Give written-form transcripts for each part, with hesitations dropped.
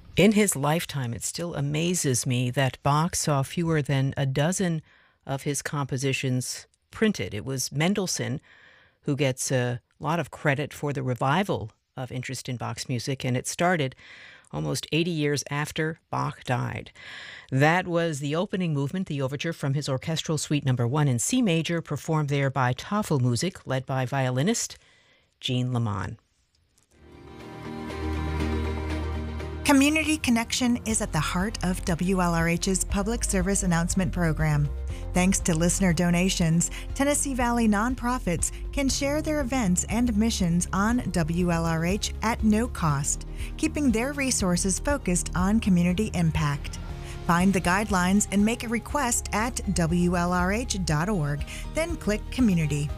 In his lifetime, it still amazes me that Bach saw fewer than a dozen of his compositions printed. It was Mendelssohn who gets a lot of credit for the revival of interest in Bach's music, and it started almost 80 years after Bach died. That was the opening movement, the overture from his Orchestral Suite No. 1 in C major, performed there by Tafelmusik, led by violinist Jean Leman. Community Connection is at the heart of WLRH's public service announcement program. Thanks to listener donations, Tennessee Valley nonprofits can share their events and missions on WLRH at no cost, keeping their resources focused on community impact. Find the guidelines and make a request at WLRH.org, then click Community.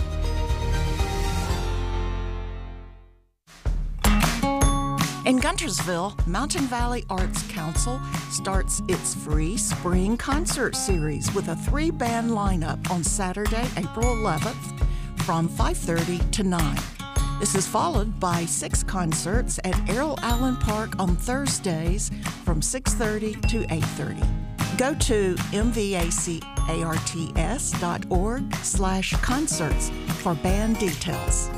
In Guntersville, Mountain Valley Arts Council starts its free spring concert series with a 3-band lineup on Saturday, April 11th from 5:30 to 9. This is followed by 6 concerts at Errol Allen Park on Thursdays from 6:30 to 8:30. Go to mvacarts.org/concerts for band details.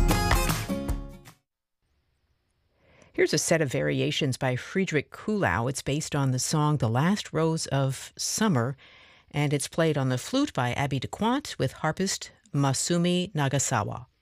Here's a set of variations by Friedrich Kuhlau. It's based on the song The Last Rose of Summer, and it's played on the flute by Abby DeQuant with harpist Masumi Nagasawa.